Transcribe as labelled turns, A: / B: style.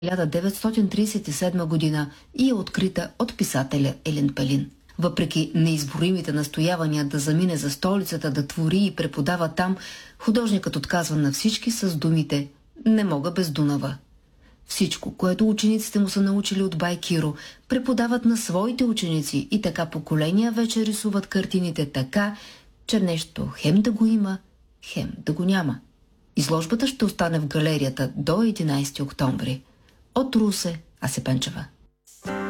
A: 1937 година и е открита от писателя Елен Пелин. Въпреки неизборимите настоявания да замине за столицата, да твори и преподава там, художникът отказва на всички с думите «Не мога без Дунава». Всичко, което учениците му са научили от бай Киро, преподават на своите ученици и така поколения вече рисуват картините така, че нещо хем да го има, хем да го няма. Изложбата ще остане в галерията до 11 октомври. От Русе, Асепенчева.